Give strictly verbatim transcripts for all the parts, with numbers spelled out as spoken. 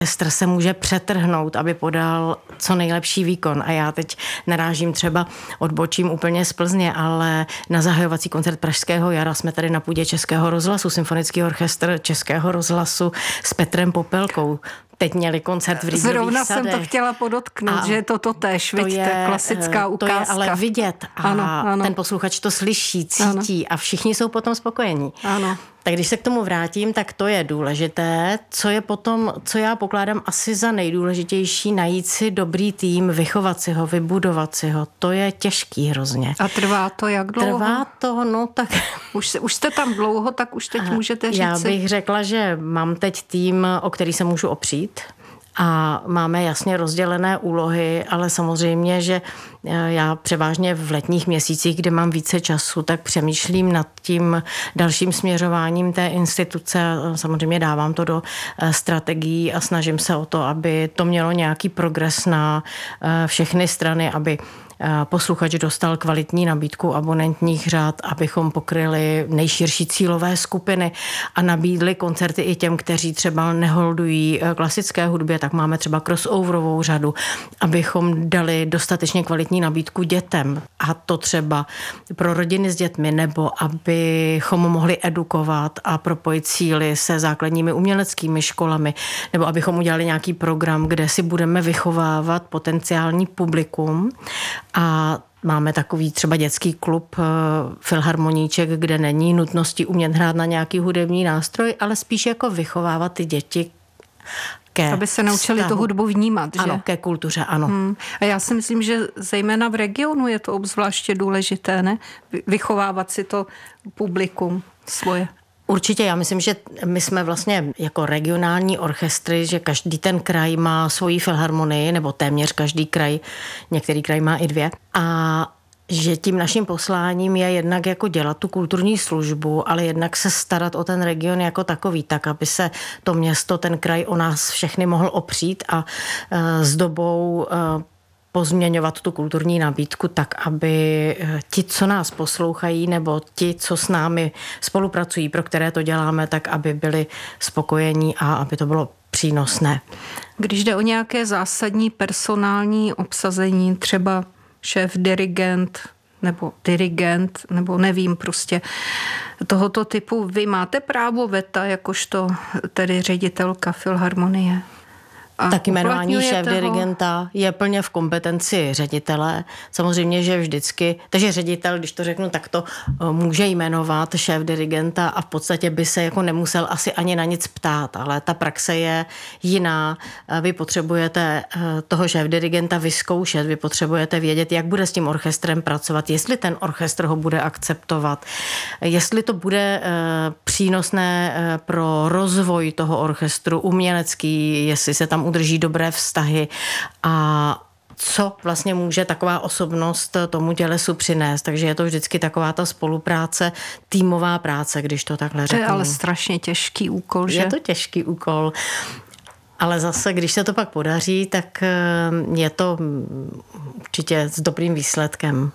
orchestr se může přetrhnout, aby podal co nejlepší výkon. A já teď narážím třeba, odbočím úplně z Plzně, ale na zahajovací koncert Pražského jara jsme tady na půdě Českého rozhlasu, symfonický orchestr Českého rozhlasu s Petrem Popelkou. Teď měli koncert v Rýdlových Zrovna sadech. jsem to chtěla podotknout, a že je to totéž, to vidíte, je, klasická ukázka. To je ale vidět a ano, ano. ten posluchač to slyší, cítí ano. A všichni jsou potom spokojení. Ano. Tak když se k tomu vrátím, tak to je důležité. Co je potom, co já pokládám asi za nejdůležitější, najít si dobrý tým, vychovat si ho, vybudovat si ho. To je těžký hrozně. A trvá to jak dlouho? Trvá to, no tak... Už, už jste tam dlouho, tak už teď můžete říct. Já bych řekla, že mám teď tým, o který se můžu opřít. A máme jasně rozdělené úlohy, ale samozřejmě, že já převážně v letních měsících, kde mám více času, tak přemýšlím nad tím dalším směřováním té instituce. Samozřejmě dávám to do strategií a snažím se o to, aby to mělo nějaký progres na všechny strany, aby posluchač dostal kvalitní nabídku abonentních řád, abychom pokryli nejširší cílové skupiny a nabídli koncerty i těm, kteří třeba neholdují klasické hudbě, tak máme třeba crossoverovou řadu, abychom dali dostatečně kvalitní nabídku dětem a to třeba pro rodiny s dětmi, nebo abychom mohli edukovat a propojit síly se základními uměleckými školami, nebo abychom udělali nějaký program, kde si budeme vychovávat potenciální publikum. A máme takový třeba dětský klub Filharmoníček, kde není nutnosti umět hrát na nějaký hudební nástroj, ale spíš jako vychovávat ty děti ke aby se naučili vztahu. Tu hudbu vnímat, že? Ano, ke kultuře, ano. Hmm. A já si myslím, že zejména v regionu je to obzvláště důležité, ne? Vychovávat si to publikum svoje. Určitě, já myslím, že my jsme vlastně jako regionální orchestry, že každý ten kraj má svoji filharmonii, nebo téměř každý kraj, některý kraj má i dvě. A že tím naším posláním je jednak jako dělat tu kulturní službu, ale jednak se starat o ten region jako takový, tak aby se to město, ten kraj o nás všechny mohl opřít a s dobou pozměňovat tu kulturní nabídku tak, aby ti, co nás poslouchají, nebo ti, co s námi spolupracují, pro které to děláme, tak aby byli spokojení a aby to bylo přínosné. Když jde o nějaké zásadní personální obsazení, třeba šéf dirigent nebo dirigent, nebo nevím prostě tohoto typu, vy máte právo veta, jakožto tedy ředitelka filharmonie? Tak jmenování šéf-dirigenta je plně v kompetenci ředitele. Samozřejmě, že vždycky, takže ředitel, když to řeknu takto, může jmenovat šéf-dirigenta a v podstatě by se jako nemusel asi ani na nic ptát, ale ta praxe je jiná. Vy potřebujete toho šéf-dirigenta vyzkoušet, vy potřebujete vědět, jak bude s tím orchestrem pracovat, jestli ten orchestr ho bude akceptovat, jestli to bude přínosné pro rozvoj toho orchestru umělecký, jestli se tam udrží dobré vztahy a co vlastně může taková osobnost tomu tělesu přinést. Takže je to vždycky taková ta spolupráce, týmová práce, když to takhle řeknu. To je ale strašně těžký úkol, že? Je to těžký úkol. Ale zase, když se to pak podaří, tak je to určitě s dobrým výsledkem.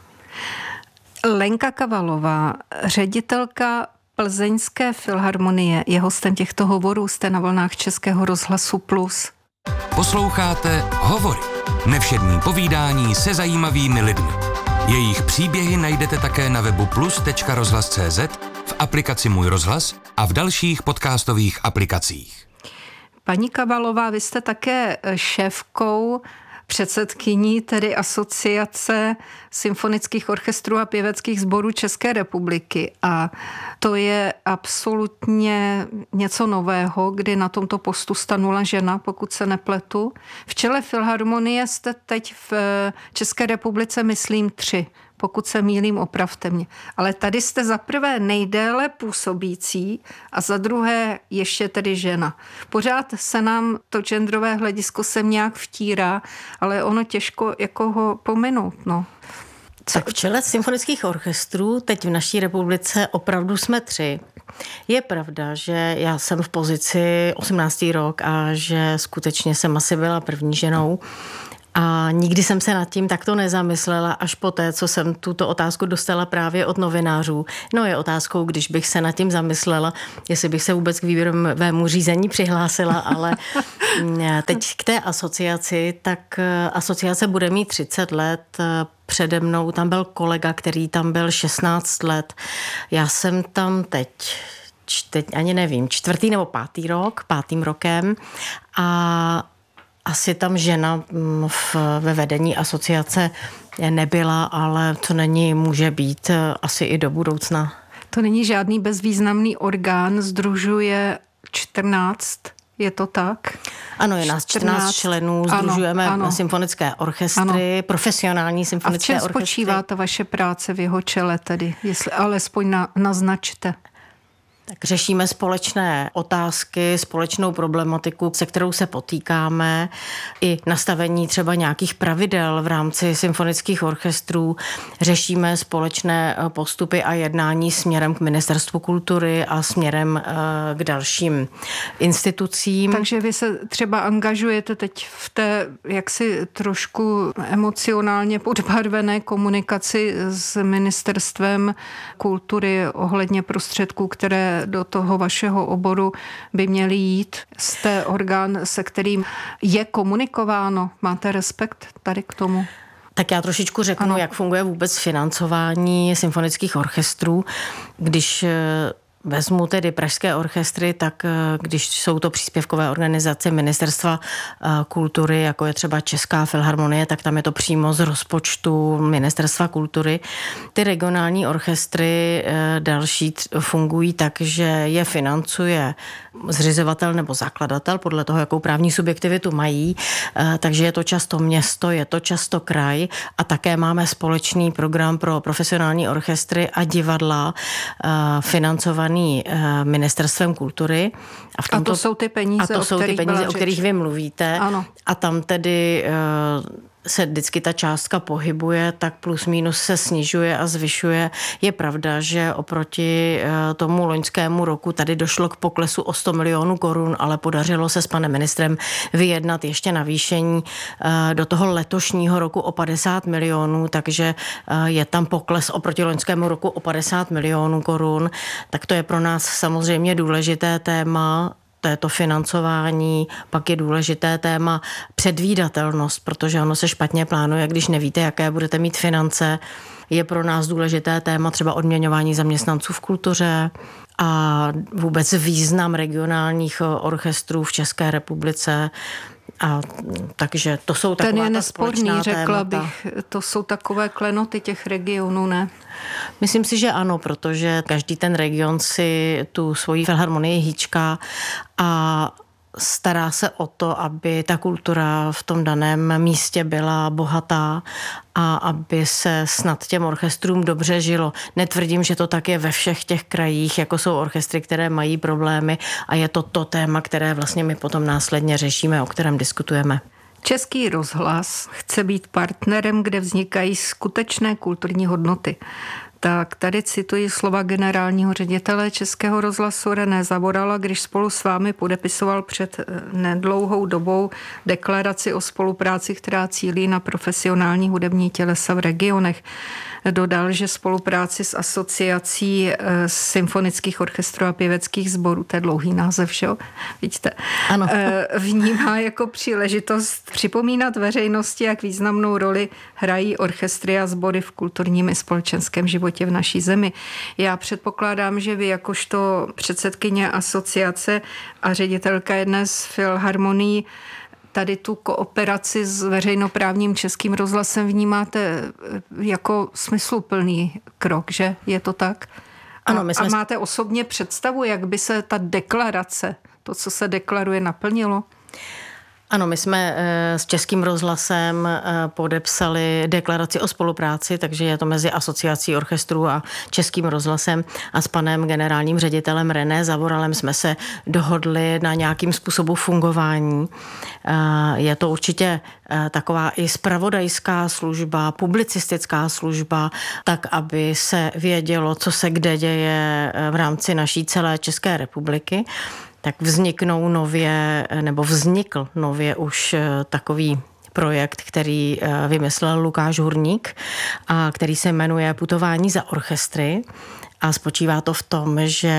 Lenka Kavalová, ředitelka Plzeňské filharmonie, je hostem těchto hovorů, jste na vlnách Českého rozhlasu Plus. Posloucháte Hovory. Nevšední povídání se zajímavými lidmi. Jejich příběhy najdete také na webu plus tečka rozhlas tečka cé zet, v aplikaci Můj rozhlas a v dalších podcastových aplikacích. Paní Kavalová, vy jste také šéfkou, předsedkyní tedy Asociace symfonických orchestrů a pěveckých sborů České republiky. A to je absolutně něco nového, kdy na tomto postu stanula žena, pokud se nepletu. V čele filharmonie jste teď v České republice, myslím, tři. Pokud se mýlím, opravte mě. Ale tady jste za prvé nejdéle působící a za druhé ještě tedy žena. Pořád se nám to genderové hledisko sem nějak vtírá, ale ono těžko jako ho pominout, no. Tak v čele symfonických orchestrů teď v naší republice opravdu jsme tři. Je pravda, že já jsem v pozici osmnáctý rok a že skutečně jsem asi byla první ženou. A nikdy jsem se nad tím takto nezamyslela, až poté, co jsem tuto otázku dostala právě od novinářů. No je otázkou, když bych se nad tím zamyslela, jestli bych se vůbec k výběrovému řízení přihlásila, ale teď k té asociaci, tak asociace bude mít třicet let. Přede mnou tam byl kolega, který tam byl šestnáct let. Já jsem tam teď, teď ani nevím, čtvrtý nebo pátý rok, pátým rokem a asi tam žena v, ve vedení asociace nebyla, ale to není, může být asi i do budoucna. To není žádný bezvýznamný orgán, sdružuje čtrnáct, je to tak? Ano, je nás čtrnáct členů, sdružujeme ano, ano. symfonické orchestry, ano. profesionální symfonické orchestry. A v čem spočívá ta vaše práce v jeho čele tedy, jestli alespoň na, naznačte? Tak řešíme společné otázky, společnou problematiku, se kterou se potýkáme, i nastavení třeba nějakých pravidel v rámci symfonických orchestrů. Řešíme společné postupy a jednání směrem k Ministerstvu kultury a směrem k dalším institucím. Takže vy se třeba angažujete teď v té jaksi trošku emocionálně podbarvené komunikaci s Ministerstvem kultury ohledně prostředků, které do toho vašeho oboru by měli jít. Jste orgán, se kterým je komunikováno. Máte respekt tady k tomu? Tak já trošičku řeknu, ano. jak funguje vůbec financování symfonických orchestrů. Když vezmu tedy pražské orchestry, tak když jsou to příspěvkové organizace Ministerstva kultury, jako je třeba Česká filharmonie, tak tam je to přímo z rozpočtu Ministerstva kultury. Ty regionální orchestry další fungují tak, že je financuje zřizovatel nebo zakladatel, podle toho, jakou právní subjektivitu mají. Takže je to často město, je to často kraj a také máme společný program pro profesionální orchestry a divadla financovaný Ministerstvem kultury. A, v tomto, a to jsou ty peníze, a to jsou ty peníze, o kterých vy mluvíte. Ano. A tam tedy se vždycky ta částka pohybuje, tak plus minus se snižuje a zvyšuje. Je pravda, že oproti tomu loňskému roku tady došlo k poklesu o sto milionů korun, ale podařilo se s panem ministrem vyjednat ještě navýšení do toho letošního roku o padesát milionů, takže je tam pokles oproti loňskému roku o padesát milionů korun. Tak to je pro nás samozřejmě důležité téma, to financování, pak je důležité téma předvídatelnost, protože ono se špatně plánuje, když nevíte, jaké budete mít finance. Je pro nás důležité téma třeba odměňování zaměstnanců v kultuře a vůbec význam regionálních orchestrů v České republice. A takže to jsou taková Ten je ta nesporný, řekla témata. bych. To jsou takové klenoty těch regionů, ne? Myslím si, že ano, protože každý ten region si tu svoji filharmonii hýčká a stará se o to, aby ta kultura v tom daném místě byla bohatá a aby se snad těm orchestrům dobře žilo. Netvrdím, že to tak je ve všech těch krajích, jako jsou orchestry, které mají problémy a je to to téma, které vlastně my potom následně řešíme, o kterém diskutujeme. Český rozhlas chce být partnerem, kde vznikají skutečné kulturní hodnoty. Tak tady cituji slova generálního ředitele Českého rozhlasu René Zavorala, když spolu s vámi podepisoval před nedlouhou dobou deklaraci o spolupráci, která cílí na profesionální hudební tělesa v regionech. Dodal, že spolupráci s asociací symfonických orchestrů a pěveckých sborů, to je dlouhý název, že jo? Vidíte? Ano. Vnímá jako příležitost připomínat veřejnosti, jak významnou roli hrají orchestry a sbory v kulturním i společenském životě v naší zemi. Já předpokládám, že vy jakožto předsedkyně asociace a ředitelka jedné z filharmonií tady tu kooperaci s veřejnoprávním Českým rozhlasem vnímáte jako smysluplný krok, že? Je to tak? Ano, my jsme... A máte osobně představu, jak by se ta deklarace, to, co se deklaruje, naplnilo? Ano, my jsme s Českým rozhlasem podepsali deklaraci o spolupráci, takže je to mezi asociací orchestrů a Českým rozhlasem a s panem generálním ředitelem René Zavoralem jsme se dohodli na nějakým způsobu fungování. Je to určitě taková i zpravodajská služba, publicistická služba, tak, aby se vědělo, co se kde děje v rámci naší celé České republiky. Tak vzniknou nově, nebo vznikl nově už takový projekt, který vymyslel Lukáš Hurník a který se jmenuje Putování za orchestry. A spočívá to v tom, že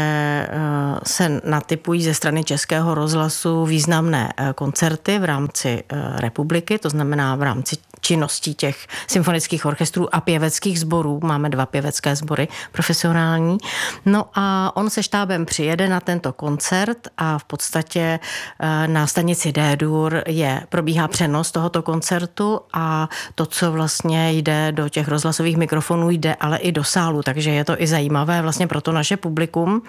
se natypují ze strany Českého rozhlasu významné koncerty v rámci republiky, to znamená v rámci činností těch symfonických orchestrů a pěveckých sborů. Máme dva pěvecké sbory profesionální. No a on se štábem přijede na tento koncert a v podstatě na stanici D-dur je, probíhá přenos tohoto koncertu a to, co vlastně jde do těch rozhlasových mikrofonů, jde ale i do sálu, takže je to i zajímavé vlastně pro to naše publikum.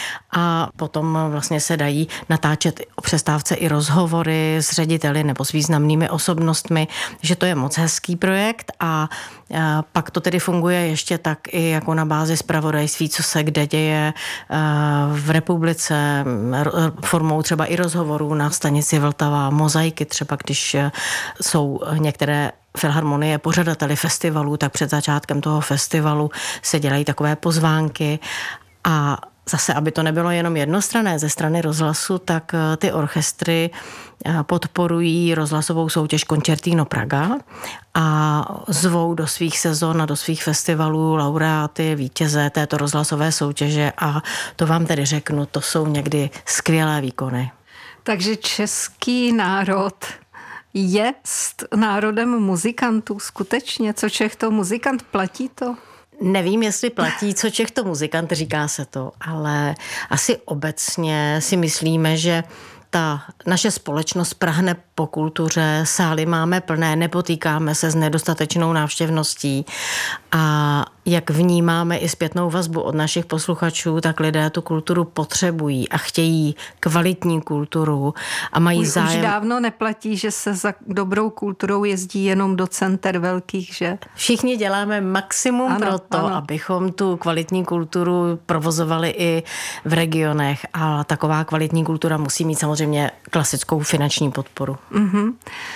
A potom vlastně se dají natáčet o přestávce i rozhovory s řediteli nebo s významnými osobnostmi, že to je moc hezký projekt a pak to tedy funguje ještě tak i jako na bázi zpravodajství, co se kde děje v republice, formou třeba i rozhovorů na stanici Vltava, mozaiky třeba, když jsou některé filharmonie pořadateli festivalů, tak před začátkem toho festivalu se dělají takové pozvánky a zase, aby to nebylo jenom jednostranné ze strany rozhlasu, tak ty orchestry podporují rozhlasovou soutěž Concertino Praga a zvou do svých sezon a do svých festivalů laureáty, vítěze této rozhlasové soutěže a to vám tedy řeknu, to jsou někdy skvělé výkony. Takže český národ je národem muzikantů skutečně? Co Čech to muzikant, platí to? Nevím, jestli platí, co Čech to muzikant, říká se to, ale asi obecně si myslíme, že ta naše společnost prahne po kultuře, sály máme plné, nepotýkáme se s nedostatečnou návštěvností a jak vnímáme i zpětnou vazbu od našich posluchačů, tak lidé tu kulturu potřebují a chtějí kvalitní kulturu a mají už, zájem. Už dávno neplatí, že se za dobrou kulturou jezdí jenom do center velkých, že? Všichni děláme maximum ano, pro to, ano. abychom tu kvalitní kulturu provozovali i v regionech a taková kvalitní kultura musí mít samozřejmě klasickou finanční podporu. Mm-hmm.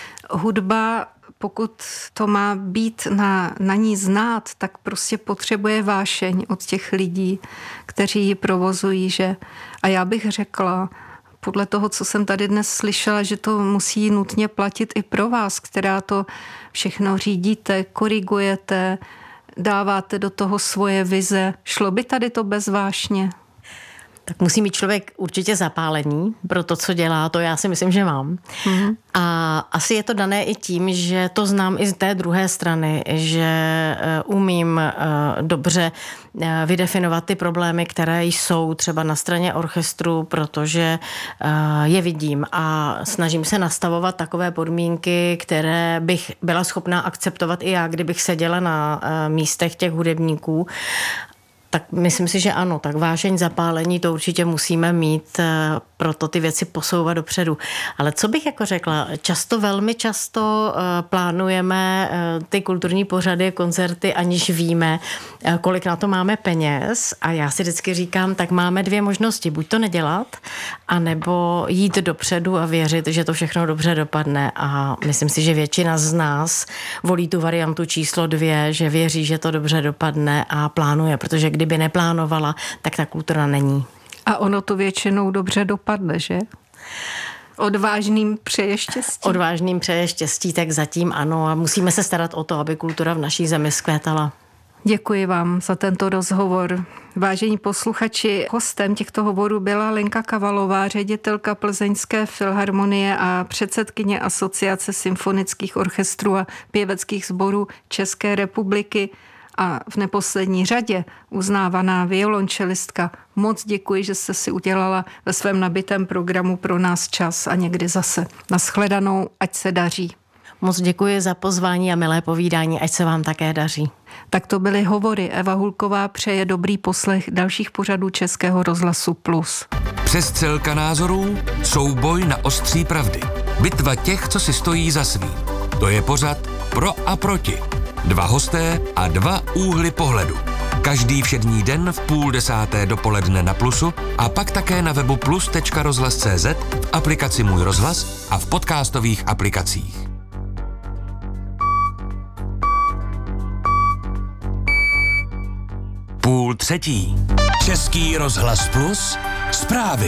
Hudba, pokud to má být na, na ní znát, tak prostě potřebuje vášeň od těch lidí, kteří ji provozují, že? A já bych řekla, podle toho, co jsem tady dnes slyšela, že to musí nutně platit i pro vás, která to všechno řídíte, korigujete, dáváte do toho svoje vize. Šlo by tady to bez vášně? Tak musí mít člověk určitě zapálení pro to, co dělá, to já si myslím, že mám. Mm-hmm. A asi je to dané i tím, že to znám i z té druhé strany, že umím dobře vydefinovat ty problémy, které jsou třeba na straně orchestru, protože je vidím a snažím se nastavovat takové podmínky, které bych byla schopná akceptovat i já, kdybych seděla na místech těch hudebníků. Tak myslím si, že ano, tak vášeň, zapálení, to určitě musíme mít, proto ty věci posouvat dopředu. Ale co bych jako řekla, často, velmi často plánujeme ty kulturní pořady, koncerty, aniž víme, kolik na to máme peněz a já si vždycky říkám, tak máme dvě možnosti, buď to nedělat, anebo jít dopředu a věřit, že to všechno dobře dopadne a myslím si, že většina z nás volí tu variantu číslo dvě, že věří, že to dobře dopadne a plánuje, protože kdyby neplánovala, tak ta kultura není. A ono to většinou dobře dopadne, že? Odvážným přeje štěstí. Odvážným přeje štěstí, tak zatím ano a musíme se starat o to, aby kultura v naší zemi zkvétala. Děkuji vám za tento rozhovor. Vážení posluchači, hostem těchto hovorů byla Lenka Kavalová, ředitelka Plzeňské filharmonie a předsedkyně Asociace symfonických orchestrů a pěveckých sborů České republiky a v neposlední řadě uznávaná violončelistka. Moc děkuji, že jste si udělala ve svém nabitém programu pro nás čas a někdy zase. Nashledanou, ať se daří. Moc děkuji za pozvání a milé povídání, ať se vám také daří. Tak to byly hovory. Eva Hulková přeje dobrý poslech dalších pořadů Českého rozhlasu Plus. Přestřelka názorů, souboj na ostří pravdy. Bitva těch, co si stojí za svým. To je pořad Pro a proti. Dva hosté a dva úhly pohledu. Každý všední den v půl desáté dopoledne na Plusu a pak také na webu plus tečka rozhlas tečka cé zet, v aplikaci Můj rozhlas a v podcastových aplikacích. Půl třetí. Český rozhlas Plus. Zprávy.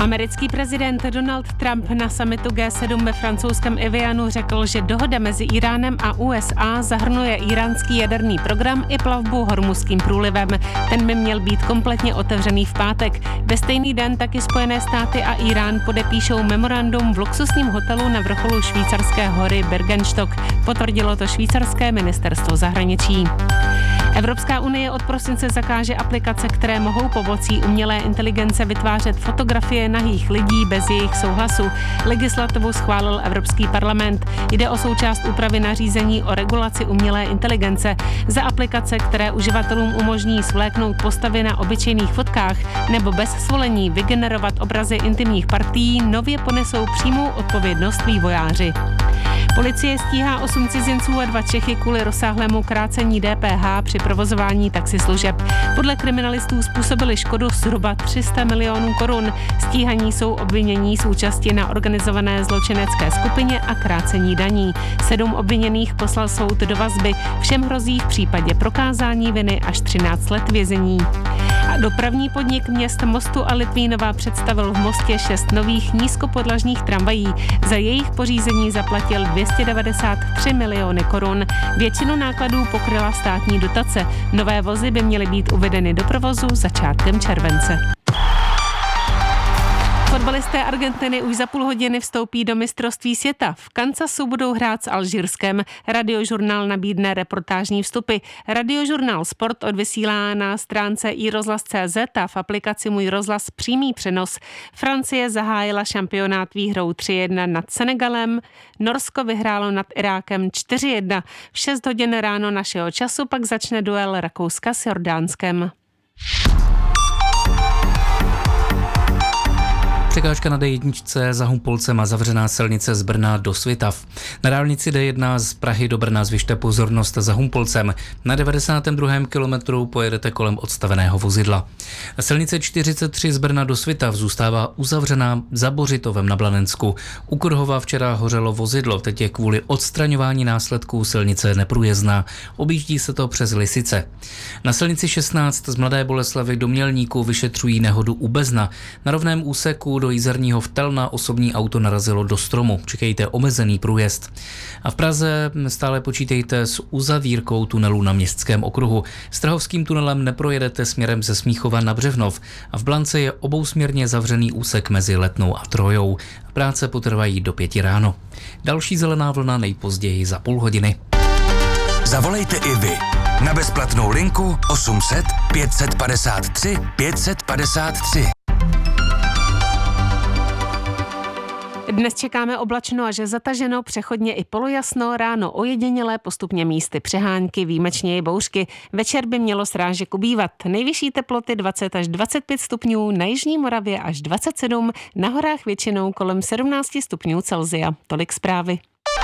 Americký prezident Donald Trump na summitu G sedm ve francouzském Evianu řekl, že dohoda mezi Iránem a U S A zahrnuje iránský jaderný program i plavbu Hormuzským průlivem. Ten by měl být kompletně otevřený v pátek. Ve stejný den taky Spojené státy a Irán podepíšou memorandum v luxusním hotelu na vrcholu švýcarské hory Bergenstock. Potvrdilo to švýcarské ministerstvo zahraničí. Evropská unie od prosince zakáže aplikace, které mohou pomocí umělé inteligence vytvářet fotografie nahých lidí bez jejich souhlasu. Legislativu schválil Evropský parlament. Jde o součást úpravy nařízení o regulaci umělé inteligence. Za aplikace, které uživatelům umožní svléknout postavy na obyčejných fotkách nebo bez svolení vygenerovat obrazy intimních partií, nově ponesou přímou odpovědnost vývojáři. Policie stíhá osm cizinců a dva Čechy kvůli rozsáhlému krácení D P H při provozování taxislužeb. Podle kriminalistů způsobili škodu zhruba tři sta milionů korun. Stíhaní jsou obvinění z účasti na organizované zločinecké skupině a krácení daní. Sedm obviněných poslal soud do vazby. Všem hrozí v případě prokázání viny až třináct let vězení. A dopravní podnik měst Mostu a Litvínova představil v Mostě šest nových nízkopodlažních tramvají. Za jejich pořízení zaplatil dvě stě devadesát tři miliony korun. Většinu nákladů pokryla státní dotace. Nové vozy by měly být uvedeny do provozu začátkem července. Fotbalisté Argentiny už za půl hodiny vstoupí do mistrovství světa. V Kansasu budou hrát s Alžírskem. Radiožurnál nabídne reportážní vstupy. Radiožurnál Sport odvysílá na stránce i rozhlas tečka cé zet a v aplikaci Můj rozhlas přímý přenos. Francie zahájila šampionát výhrou tři jedna nad Senegalem. Norsko vyhrálo nad Irákem čtyři jedna. V šest hodin ráno našeho času pak začne duel Rakouska s Jordánskem. Překážka na D jedna za Humpolcem a zavřená silnice z Brna do Svitav. Na dálnici D jedna z Prahy do Brna zvyšte pozornost za Humpolcem. Na devadesátém druhém kilometru pojedete kolem odstaveného vozidla. Silnice čtyřicet tři z Brna do Svitav zůstává uzavřená za Bořitovem na Blanensku. U Krhova včera hořelo vozidlo, teď je kvůli odstraňování následků silnice neprůjezdná. Objíždí se to přes Lisice. Na silnici šestnáct z Mladé Boleslavi do Mělníku vyšetřují nehodu u Bezna. Na rovném úseku do Jizerního Vtelna osobní auto narazilo do stromu. Čekejte omezený průjezd. A v Praze stále počítejte s uzavírkou tunelu na Městském okruhu. Strahovským tunelem neprojedete směrem ze Smíchova na Břevnov a v Blance je obousměrně zavřený úsek mezi Letnou a Trojou. Práce potrvají do pěti ráno. Další zelená vlna nejpozději za půl hodiny. Zavolejte i vy na bezplatnou linku osm set pět set padesát tři pět set padesát tři. Dnes čekáme oblačno a že zataženo, přechodně i polojasno, ráno ojedinělé, postupně místy přehánky, výjimečně i bouřky. Večer by mělo srážek ubývat. Nejvyšší teploty dvacet až dvacet pět stupňů, na jižní Moravě až dvacet sedm, na horách většinou kolem sedmnáct stupňů Celsia. Tolik zprávy.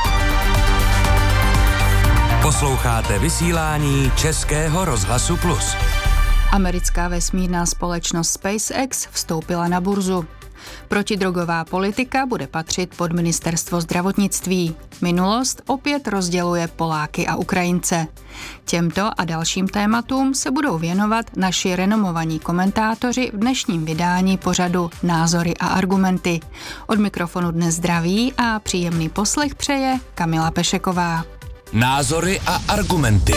Posloucháte vysílání Českého rozhlasu Plus. Americká vesmírná společnost SpaceX vstoupila na burzu. Protidrogová politika bude patřit pod ministerstvo zdravotnictví. Minulost opět rozděluje Poláky a Ukrajince. Těmto a dalším tématům se budou věnovat naši renomovaní komentátoři v dnešním vydání pořadu Názory a argumenty. Od mikrofonu dnes zdraví a příjemný poslech přeje Kamila Pešeková. Názory a argumenty.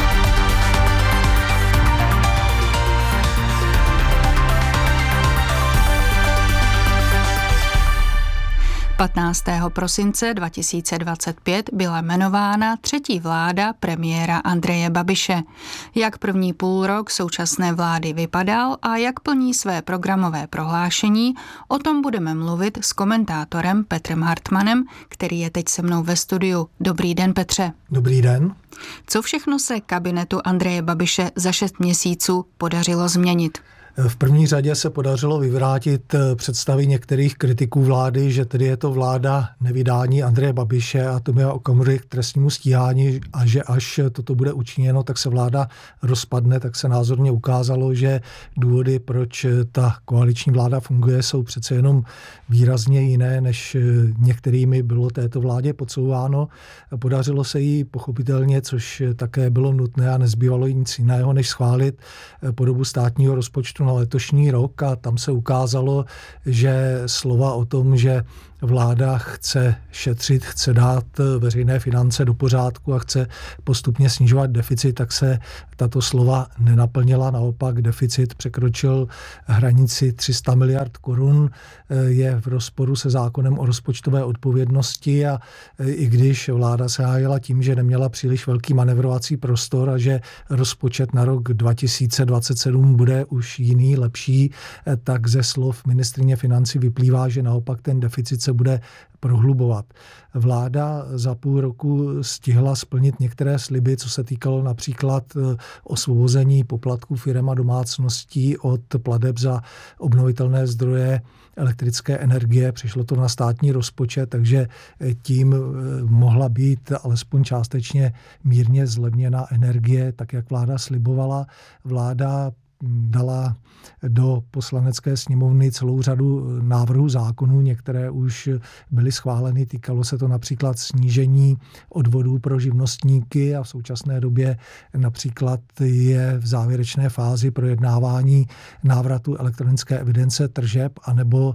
patnáctého prosince dva tisíce dvacet pět byla jmenována třetí vláda premiéra Andreje Babiše. Jak první půlrok současné vlády vypadal a jak plní své programové prohlášení, o tom budeme mluvit s komentátorem Petrem Hartmanem, který je teď se mnou ve studiu. Dobrý den, Petře. Dobrý den. Co všechno se kabinetu Andreje Babiše za šest měsíců podařilo změnit? V první řadě se podařilo vyvrátit představy některých kritiků vlády, že tedy je to vláda nevydání Andreje Babiše a Tomia Okamury k trestnímu stíhání a že až toto bude učiněno, tak se vláda rozpadne, tak se názorně ukázalo, že důvody, proč ta koaliční vláda funguje, jsou přece jenom výrazně jiné, než některými bylo této vládě podsouváno. Podařilo se jí pochopitelně, což také bylo nutné a nezbývalo jí nic jiného, než schválit podobu státního rozpočtu na letošní rok a tam se ukázalo, že slova o tom, že vláda chce šetřit, chce dát veřejné finance do pořádku a chce postupně snižovat deficit, tak se tato slova nenaplnila. Naopak deficit překročil hranici tři sta miliard korun, je v rozporu se zákonem o rozpočtové odpovědnosti a i když vláda se hájila tím, že neměla příliš velký manevrovací prostor a že rozpočet na rok dva tisíce dvacet sedm bude už jiný, lepší, tak ze slov ministryně financí vyplývá, že naopak ten deficit se bude prohlubovat. Vláda za půl roku stihla splnit některé sliby, co se týkalo například osvobození poplatků firem a domácností od plateb za obnovitelné zdroje elektrické energie. Přišlo to na státní rozpočet, takže tím mohla být alespoň částečně mírně zlevněna energie, tak jak vláda slibovala. Vláda dala do poslanecké sněmovny celou řadu návrhů zákonů, některé už byly schváleny. Týkalo se to například snížení odvodů pro živnostníky a v současné době například je v závěrečné fázi projednávání návratu elektronické evidence tržeb anebo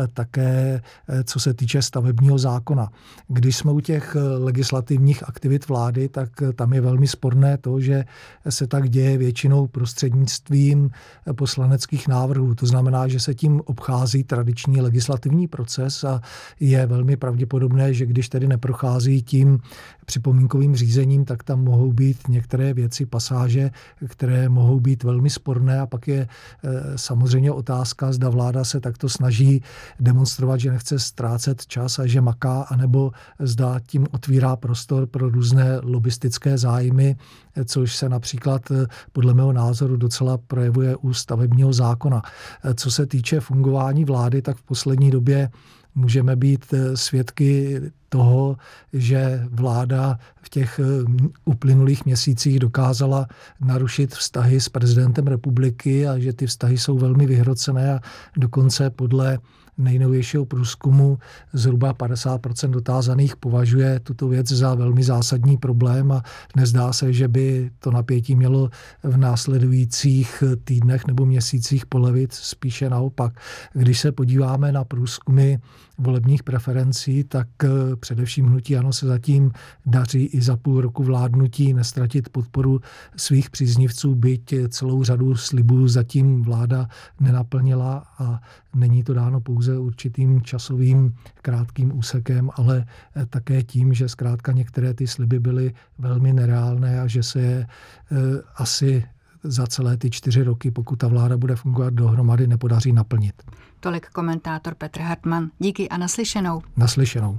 také co se týče stavebního zákona. Když jsme u těch legislativních aktivit vlády, tak tam je velmi sporné to, že se tak děje většinou prostřednictvím poslaneckých návrhů. To znamená, že se tím obchází tradiční legislativní proces a je velmi pravděpodobné, že když tedy neprochází tím připomínkovým řízením, tak tam mohou být některé věci, pasáže, které mohou být velmi sporné a pak je e, samozřejmě otázka, zda vláda se takto snaží demonstrovat, že nechce ztrácet čas a že maká, anebo zda tím otvírá prostor pro různé lobistické zájmy, což se například podle mého názoru docela projevuje u stavebního zákona. Co se týče fungování vlády, tak v poslední době můžeme být svědky toho, že vláda v těch uplynulých měsících dokázala narušit vztahy s prezidentem republiky a že ty vztahy jsou velmi vyhrocené a dokonce podle nejnovějšího průzkumu zhruba padesát procent dotázaných považuje tuto věc za velmi zásadní problém a nezdá se, že by to napětí mělo v následujících týdnech nebo měsících polevit, spíše naopak. Když se podíváme na průzkumy volebních preferencí, tak především hnutí ANO se zatím daří i za půl roku vládnutí nestratit podporu svých příznivců, byť celou řadu slibů zatím vláda nenaplnila a není to dáno pouze určitým časovým krátkým úsekem, ale také tím, že zkrátka některé ty sliby byly velmi nereálné a že se je e, asi za celé ty čtyři roky, pokud ta vláda bude fungovat dohromady, nepodaří naplnit. Tolik komentátor Petr Hartmann. Díky a naslyšenou. Naslyšenou.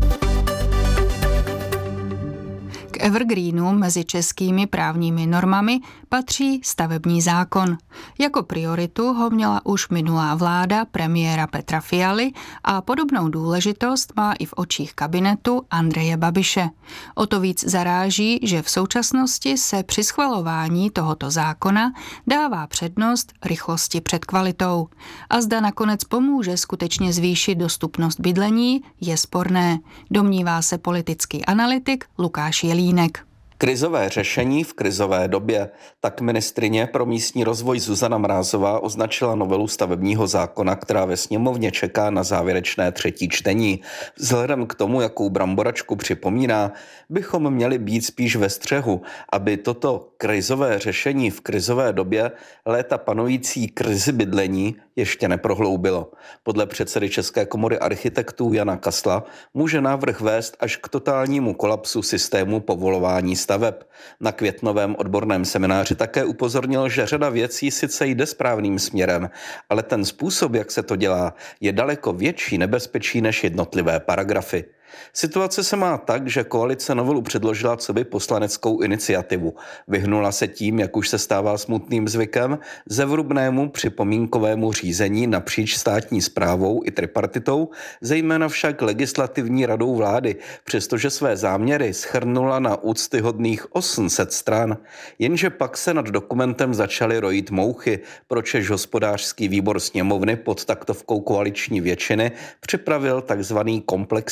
K evergreenu mezi českými právními normami patří stavební zákon. Jako prioritu ho měla už minulá vláda premiéra Petra Fialy a podobnou důležitost má i v očích kabinetu Andreje Babiše. O to víc zaráží, že v současnosti se při schvalování tohoto zákona dává přednost rychlosti před kvalitou. A zda nakonec pomůže skutečně zvýšit dostupnost bydlení, je sporné, domnívá se politický analytik Lukáš Jelínek. Krizové řešení v krizové době. Tak ministryně pro místní rozvoj Zuzana Mrázová označila novelu stavebního zákona, která ve sněmovně čeká na závěrečné třetí čtení. Vzhledem k tomu, jakou bramboračku připomíná, bychom měli být spíš ve střehu, aby toto krizové řešení v krizové době léta panující krizi bydlení ještě neprohloubilo. Podle předsedy České komory architektů Jana Kasla může návrh vést až k totálnímu kolapsu systému povolování staveb. Na květnovém odborném semináři také upozornil, že řada věcí sice jde správným směrem, ale ten způsob, jak se to dělá, je daleko větší nebezpečí než jednotlivé paragrafy. Situace se má tak, že koalice novelu předložila coby poslaneckou iniciativu. Vyhnula se tím, jak už se stává smutným zvykem, zevrubnému připomínkovému řízení napříč státní správou i tripartitou, zejména však legislativní radou vlády, přestože své záměry shrnula na úctyhodných osm set stran. Jenže pak se nad dokumentem začaly rojit mouchy, pročež hospodářský výbor sněmovny pod taktovkou koaliční většiny připravil takzvaný komplexní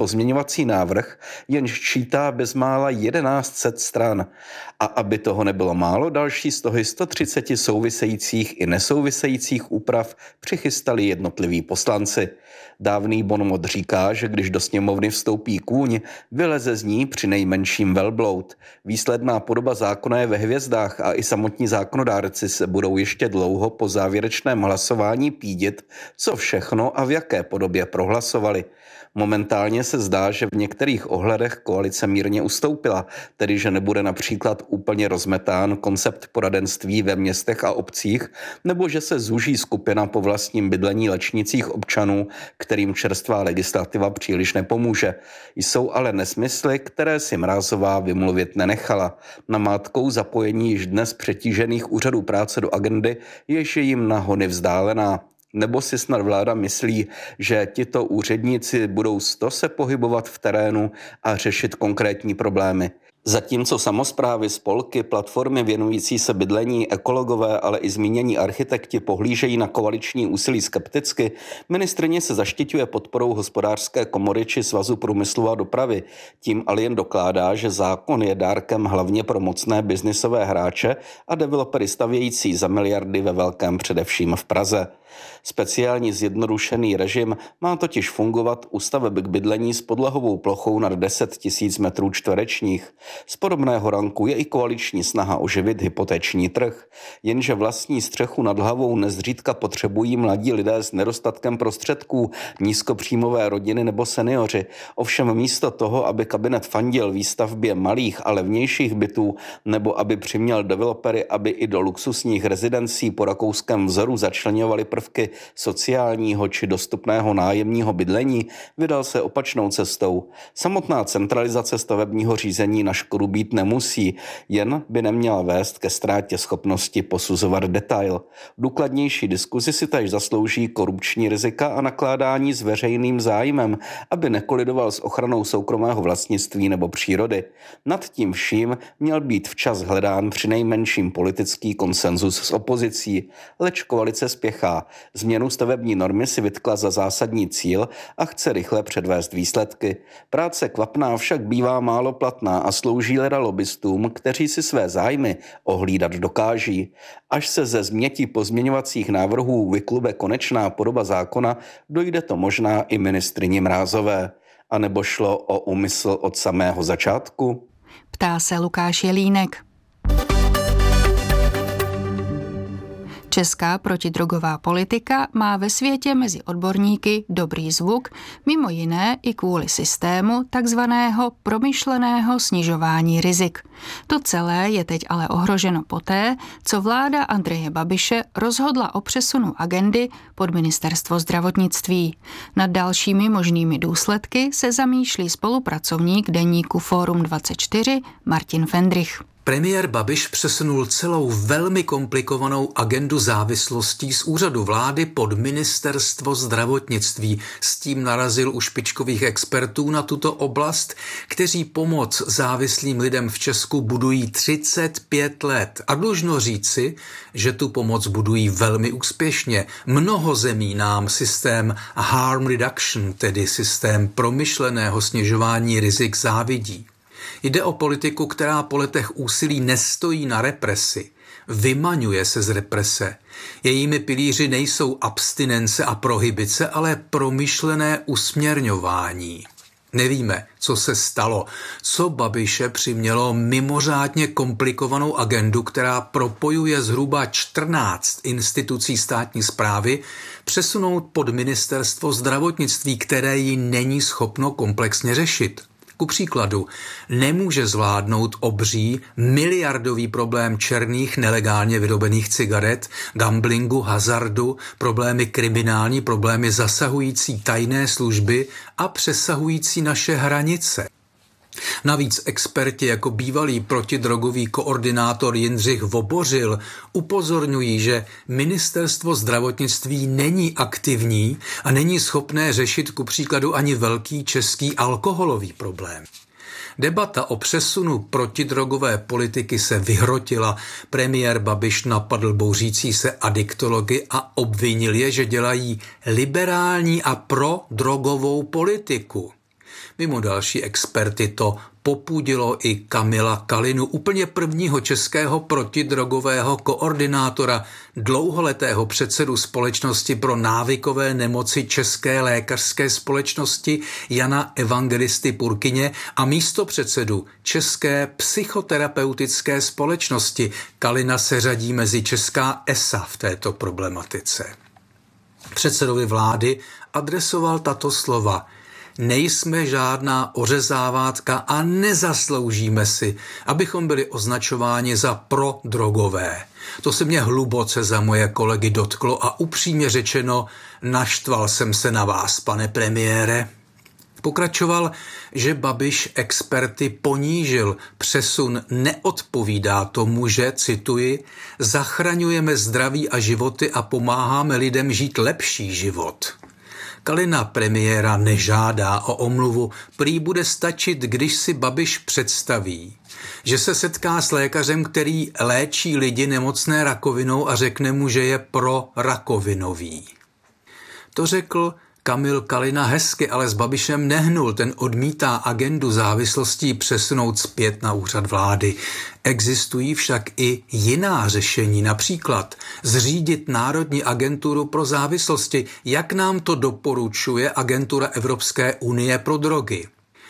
pozměňovací návrh, jenž čítá bezmála jedenáct set stran. A aby toho nebylo málo, další z toho sto třicet souvisejících i nesouvisejících úprav přichystali jednotliví poslanci. Dávný bonmot říká, že když do sněmovny vstoupí kůň, vyleze z ní při nejmenším velbloud. Výsledná podoba zákona je ve hvězdách a i samotní zákonodárci se budou ještě dlouho po závěrečném hlasování pídit, co všechno a v jaké podobě prohlasovali. Momentálně se zdá, že v některých ohledech koalice mírně ustoupila, tedy že nebude například úplně rozmetán koncept poradenství ve městech a obcích, nebo že se zúží skupina po vlastním bydlení lečnicích občanů, kterým čerstvá legislativa příliš nepomůže. Jsou ale nesmysly, které si Mrázová vymluvit nenechala. Namátkou zapojení již dnes přetížených úřadů práce do agendy, jež je jim na hony vzdálená. Nebo si snad vláda myslí, že tito úředníci budou sto se pohybovat v terénu a řešit konkrétní problémy. Zatímco samosprávy, spolky, platformy věnující se bydlení, ekologové, ale i zmínění architekti pohlížejí na koaliční úsilí skepticky, ministryně se zaštiťuje podporou Hospodářské komory či Svazu průmyslu a dopravy. Tím ale jen dokládá, že zákon je dárkem hlavně pro mocné biznisové hráče a developery stavějící za miliardy ve velkém především v Praze. Speciální zjednodušený režim má totiž fungovat u staveb k bydlení s podlahovou plochou nad deset tisíc metrů čtverečních. Z podobného ranku je i koaliční snaha oživit hypoteční trh, jenže vlastní střechu nad hlavou nezřídka potřebují mladí lidé s nedostatkem prostředků, nízkopříjmové rodiny nebo seniori. Ovšem místo toho, aby kabinet fandil výstavbě malých a levnějších bytů nebo aby přiměl developery, aby i do luxusních rezidencí po rakouském vzoru začleňovali prvky sociálního či dostupného nájemního bydlení, vydal se opačnou cestou. Samotná centralizace stavebního řízení na škodu být nemusí, jen by neměla vést ke ztrátě schopnosti posuzovat detail. Důkladnější diskuzi si též zaslouží korupční rizika a nakládání s veřejným zájmem, aby nekolidoval s ochranou soukromého vlastnictví nebo přírody. Nad tím vším měl být včas hledán přinejmenším politický konsenzus s opozicí, leč koalice spěchá. Změnu stavební normy si vytkla za zásadní cíl a chce rychle předvést výsledky. Práce kvapná však bývá málo platná a slouží leda lobbystům, kteří si své zájmy ohlídat dokáží. Až se ze změti pozměňovacích návrhů vyklube konečná podoba zákona, dojde to možná i ministryni Mrázové. A nebo šlo o úmysl od samého začátku? Ptá se Lukáš Jelínek. Česká protidrogová politika má ve světě mezi odborníky dobrý zvuk, mimo jiné i kvůli systému takzvaného promyšleného snižování rizik. To celé je teď ale ohroženo poté, co vláda Andreje Babiše rozhodla o přesunu agendy pod ministerstvo zdravotnictví. Nad dalšími možnými důsledky se zamýšlí spolupracovník deníku Fórum dvacet čtyři Martin Fendrich. Premiér Babiš přesunul celou velmi komplikovanou agendu závislostí z úřadu vlády pod ministerstvo zdravotnictví. S tím narazil u špičkových expertů na tuto oblast, kteří pomoc závislým lidem v Česku budují třicet pět let. A dlužno říci, že tu pomoc budují velmi úspěšně. Mnoho zemí nám systém harm reduction, tedy systém promyšleného snižování rizik, závidí. Jde o politiku, která po letech úsilí nestojí na represi, vymaňuje se z represe. Jejími pilíři nejsou abstinence a prohibice, ale promyšlené usměrňování. Nevíme, co se stalo, co Babiše přimělo mimořádně komplikovanou agendu, která propojuje zhruba čtrnáct institucí státní správy, přesunout pod ministerstvo zdravotnictví, které ji není schopno komplexně řešit. Ku příkladu, nemůže zvládnout obří miliardový problém černých nelegálně vyrobených cigaret, gamblingu, hazardu, problémy kriminální, problémy zasahující tajné služby a přesahující naše hranice. Navíc experti jako bývalý protidrogový koordinátor Jindřich Vobořil upozorňují, že ministerstvo zdravotnictví není aktivní a není schopné řešit ku příkladu ani velký český alkoholový problém. Debata o přesunu protidrogové politiky se vyhrotila. Premiér Babiš napadl bouřící se adiktology a obvinil je, že dělají liberální a prodrogovou politiku. Mimo další experty to popudilo i Kamila Kalinu, úplně prvního českého protidrogového koordinátora, dlouholetého předsedu Společnosti pro návykové nemoci České lékařské společnosti Jana Evangelisty Purkyně a místopředsedu České psychoterapeutické společnosti. Kalina se řadí mezi česká E S A v této problematice. Předsedovi vlády adresoval tato slova: nejsme žádná ořezávátka a nezasloužíme si, abychom byli označováni za prodrogové. To se mě hluboce za moje kolegy dotklo a upřímně řečeno, naštval jsem se na vás, pane premiére. Pokračoval, že Babiš experty ponížil. Přesun neodpovídá tomu, že, cituji, zachraňujeme zdraví a životy a pomáháme lidem žít lepší život. Kalina premiéra nežádá o omluvu, prý bude stačit, když si Babiš představí, že se setká s lékařem, který léčí lidi nemocné rakovinou a řekne mu, že je prorakovinový. To řekl Kamil Kalina hezky, ale s Babišem nehnul, ten odmítá agendu závislostí přesunout zpět na úřad vlády. Existují však i jiná řešení, například zřídit Národní agenturu pro závislosti, jak nám to doporučuje agentura Evropské unie pro drogy.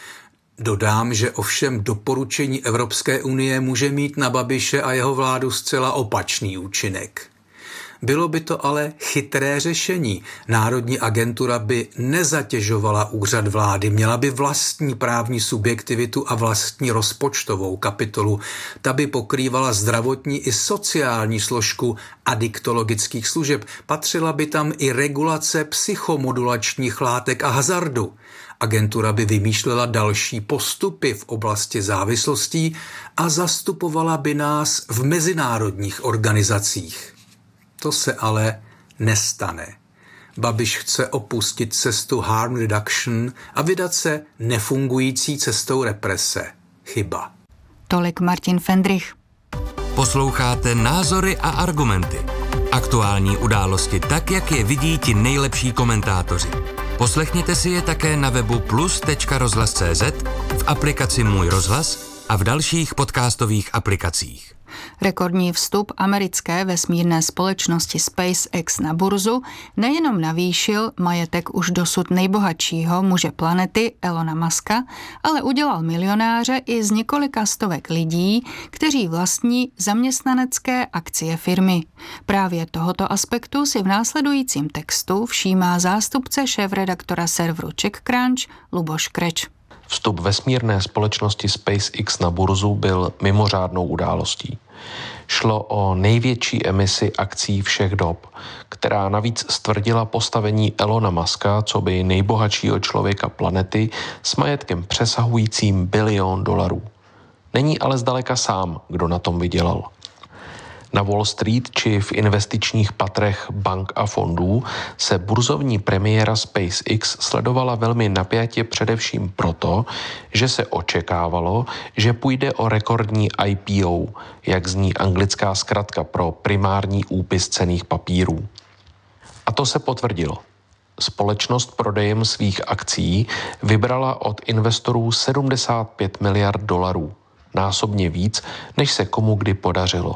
Dodám, že ovšem doporučení Evropské unie může mít na Babiše a jeho vládu zcela opačný účinek. Bylo by to ale chytré řešení. Národní agentura by nezatěžovala úřad vlády, měla by vlastní právní subjektivitu a vlastní rozpočtovou kapitolu. Ta by pokrývala zdravotní i sociální složku adiktologických služeb. Patřila by tam i regulace psychomodulačních látek a hazardu. Agentura by vymýšlela další postupy v oblasti závislostí a zastupovala by nás v mezinárodních organizacích. To se ale nestane. Babiš chce opustit cestu harm reduction a vydat se nefungující cestou represe. Chyba. Tolik Martin Fendrich. Posloucháte Názory a argumenty. Aktuální události tak, jak je vidí ti nejlepší komentátoři. Poslechněte si je také na webu plus tečka rozhlas tečka cé zet, v aplikaci Můj rozhlas a v dalších podcastových aplikacích. Rekordní vstup americké vesmírné společnosti SpaceX na burzu nejenom navýšil majetek už dosud nejbohatšího muže planety Elona Muska, ale udělal milionáře i z několika stovek lidí, kteří vlastní zaměstnanecké akcie firmy. Právě tohoto aspektu si v následujícím textu všímá zástupce šéfredaktora serveru CzechCrunch Luboš Kreč. Vstup vesmírné společnosti SpaceX na burzu byl mimořádnou událostí. Šlo o největší emisi akcií všech dob, která navíc stvrdila postavení Elona Muska coby nejbohatšího člověka planety s majetkem přesahujícím bilion dolarů. Není ale zdaleka sám, kdo na tom vydělal. Na Wall Street či v investičních patrech bank a fondů se burzovní premiéra SpaceX sledovala velmi napjatě především proto, že se očekávalo, že půjde o rekordní I P O, jak zní anglická zkratka pro primární úpis cenných papírů. A to se potvrdilo. Společnost prodejem svých akcií vybrala od investorů sedmdesát pět miliard dolarů, násobně víc, než se komu kdy podařilo.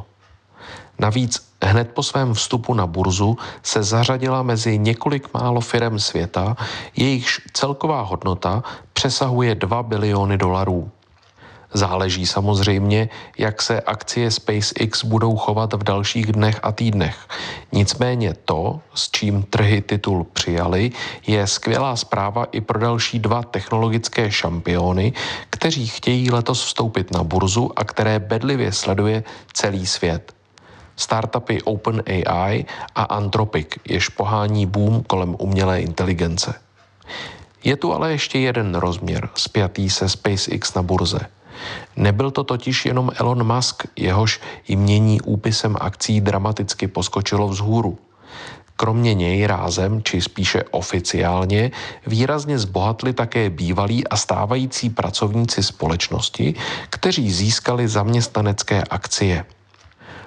Navíc hned po svém vstupu na burzu se zařadila mezi několik málo firem světa, jejichž celková hodnota přesahuje dva biliony dolarů. Záleží samozřejmě, jak se akcie SpaceX budou chovat v dalších dnech a týdnech. Nicméně to, s čím trhy titul přijali, je skvělá zpráva i pro další dva technologické šampiony, kteří chtějí letos vstoupit na burzu a které bedlivě sleduje celý svět. Startupy OpenAI a Anthropic, jež pohání boom kolem umělé inteligence. Je tu ale ještě jeden rozměr spjatý se SpaceX na burze. Nebyl to totiž jenom Elon Musk, jehož jmění úpisem akcí dramaticky poskočilo vzhůru. Kromě něj rázem, či spíše oficiálně, výrazně zbohatli také bývalí a stávající pracovníci společnosti, kteří získali zaměstnanecké akcie.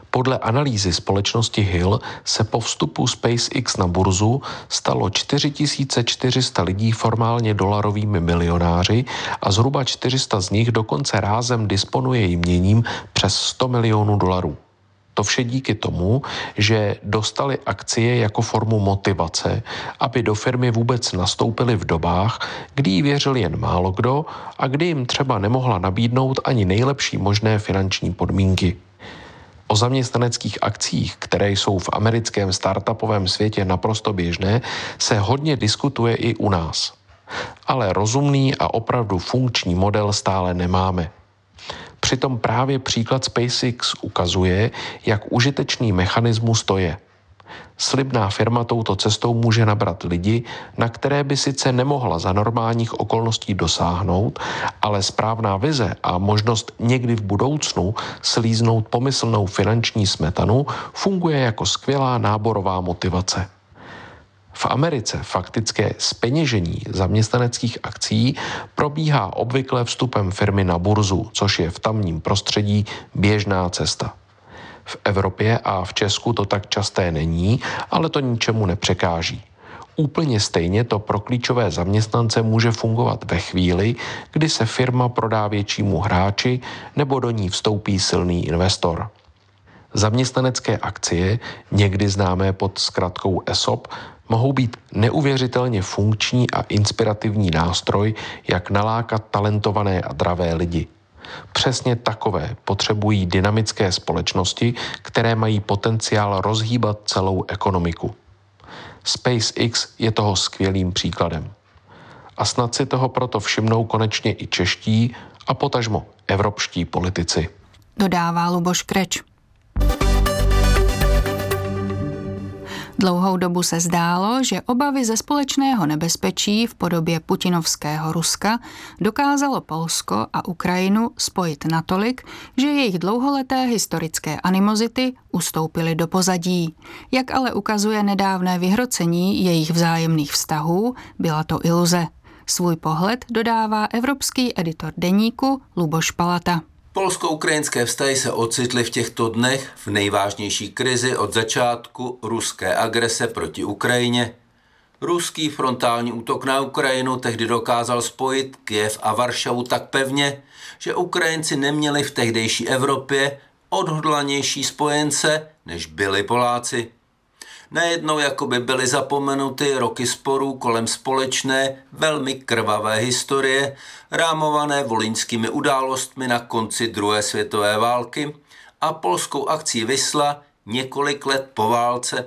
Podle analýzy společnosti Hill se po vstupu SpaceX na burzu stalo čtyři tisíce čtyři sta lidí formálně dolarovými milionáři a zhruba čtyři sta z nich dokonce rázem disponuje jměním přes sto milionů dolarů. To vše díky tomu, že dostali akcie jako formu motivace, aby do firmy vůbec nastoupili v dobách, kdy jí věřil jen málo kdo a kdy jim třeba nemohla nabídnout ani nejlepší možné finanční podmínky. O zaměstnaneckých akcích, které jsou v americkém startupovém světě naprosto běžné, se hodně diskutuje i u nás. Ale rozumný a opravdu funkční model stále nemáme. Přitom právě příklad SpaceX ukazuje, jak užitečný mechanismus to je. Slibná firma touto cestou může nabrat lidi, na které by sice nemohla za normálních okolností dosáhnout, ale správná vize a možnost někdy v budoucnu slíznout pomyslnou finanční smetanu funguje jako skvělá náborová motivace. V Americe faktické zpeněžení zaměstnaneckých akcí probíhá obvykle vstupem firmy na burzu, což je v tamním prostředí běžná cesta. V Evropě a v Česku to tak časté není, ale to ničemu nepřekáží. Úplně stejně to pro klíčové zaměstnance může fungovat ve chvíli, kdy se firma prodá většímu hráči nebo do ní vstoupí silný investor. Zaměstnanecké akcie, někdy známé pod zkratkou E S O P, mohou být neuvěřitelně funkční a inspirativní nástroj, jak nalákat talentované a dravé lidi. Přesně takové potřebují dynamické společnosti, které mají potenciál rozhýbat celou ekonomiku. SpaceX je toho skvělým příkladem. A snad si toho proto všimnou konečně i čeští a potažmo evropští politici. Dodává Luboš Kreč. Dlouhou dobu se zdálo, že obavy ze společného nebezpečí v podobě putinovského Ruska dokázalo Polsko a Ukrajinu spojit natolik, že jejich dlouholeté historické animozity ustoupily do pozadí. Jak ale ukazuje nedávné vyhrocení jejich vzájemných vztahů, byla to iluze. Svůj pohled dodává evropský editor deníku Luboš Palata. Polsko-ukrajinské vztahy se ocitly v těchto dnech v nejvážnější krizi od začátku ruské agrese proti Ukrajině. Ruský frontální útok na Ukrajinu tehdy dokázal spojit Kyjev a Varšavu tak pevně, že Ukrajinci neměli v tehdejší Evropě odhodlanější spojence, než byli Poláci. Najednou jakoby byly zapomenuty roky sporů kolem společné, velmi krvavé historie, rámované volyňskými událostmi na konci druhé světové války a polskou akcí Wisla několik let po válce.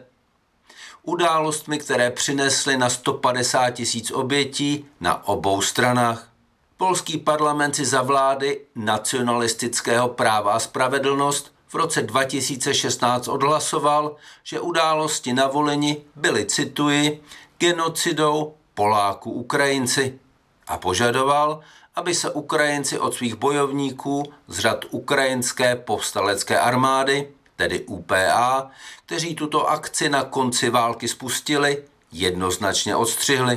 Událostmi, které přinesly na sto padesát tisíc obětí na obou stranách. Polský parlament si za vlády nacionalistického Práva a spravedlnost v roce dva tisíce šestnáct odhlasoval, že události na Volyni byly, cituji, genocidou Poláků Ukrajinci a požadoval, aby se Ukrajinci od svých bojovníků z řad ukrajinské povstalecké armády, tedy U P A, kteří tuto akci na konci války spustili, jednoznačně odstřihli.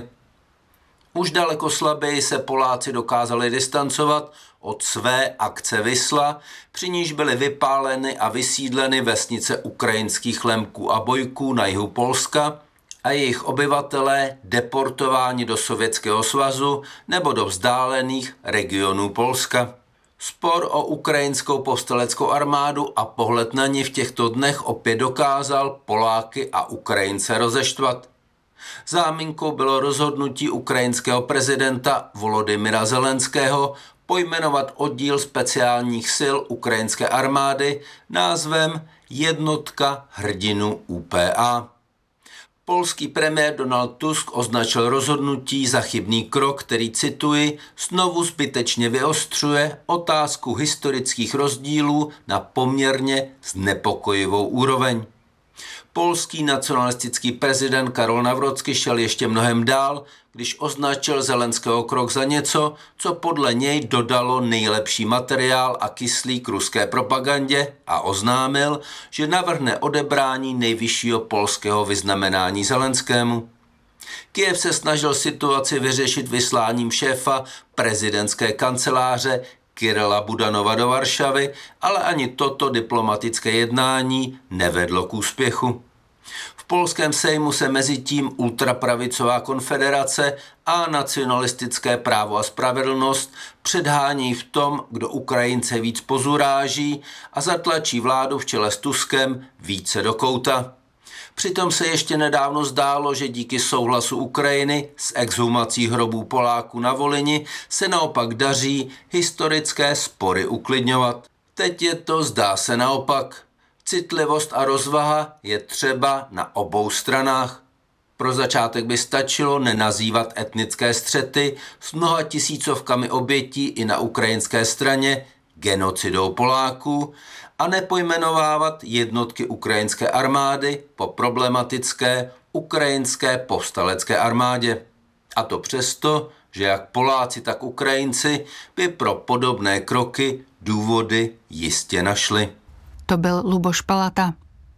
Už daleko slaběji se Poláci dokázali distancovat od své akce Wisla, při níž byly vypáleny a vysídleny vesnice ukrajinských Lemků a Bojků na jihu Polska a jejich obyvatelé deportováni do Sovětského svazu nebo do vzdálených regionů Polska. Spor o ukrajinskou povstaleckou armádu a pohled na ní v těchto dnech opět dokázal Poláky a Ukrajince rozeštvat. Záminkou bylo rozhodnutí ukrajinského prezidenta Volodymyra Zelenského pojmenovat oddíl speciálních sil ukrajinské armády názvem Jednotka hrdinů U P A. Polský premiér Donald Tusk označil rozhodnutí za chybný krok, který, cituji, znovu zbytečně vyostřuje otázku historických rozdílů na poměrně znepokojivou úroveň. Polský nacionalistický prezident Karol Nawrocki šel ještě mnohem dál, když označil Zelenského krok za něco, co podle něj dodalo nejlepší materiál a kyslík ruské propagandě a oznámil, že navrhne odebrání nejvyššího polského vyznamenání Zelenskému. Kyjev se snažil situaci vyřešit vysláním šéfa prezidentské kanceláře Kirila Budanova do Varšavy, ale ani toto diplomatické jednání nevedlo k úspěchu. V polském sejmu se mezitím ultrapravicová konfederace a nacionalistické Právo a spravedlnost předhání v tom, kdo Ukrajince víc pozuráží a zatlačí vládu v čele s Tuskem více do kouta. Přitom se ještě nedávno zdálo, že díky souhlasu Ukrajiny s exhumací hrobů Poláků na Volyni se naopak daří historické spory uklidňovat. Teď je to, zdá se, naopak. Citlivost a rozvaha je třeba na obou stranách. Pro začátek by stačilo nenazývat etnické střety s mnoha tisícovkami obětí i na ukrajinské straně genocidou Poláků a nepojmenovávat jednotky ukrajinské armády po problematické ukrajinské povstalecké armádě. A to přesto, že jak Poláci, tak Ukrajinci by pro podobné kroky důvody jistě našli. To byl Luboš Palata.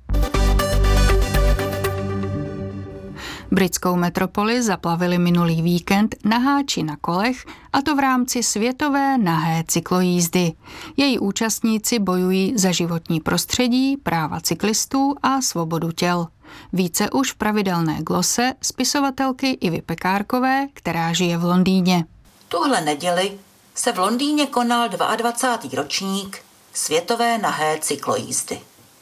Britskou metropoli zaplavili minulý víkend naháči na kolech, a to v rámci světové nahé cyklojízdy. Její účastníci bojují za životní prostředí, práva cyklistů a svobodu těl. Více už v pravidelné glose spisovatelky Ivy Pekárkové, která žije v Londýně. Tuhle neděli se v Londýně konal dvacátý druhý ročník světové nahé cyklojízdy.